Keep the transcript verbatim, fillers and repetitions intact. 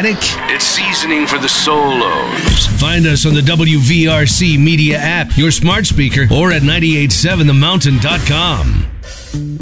dramatic? It's seasoning for the solos. Find us on the W V R C Media app, your smart speaker, or at nine eight seven the mountain dot com.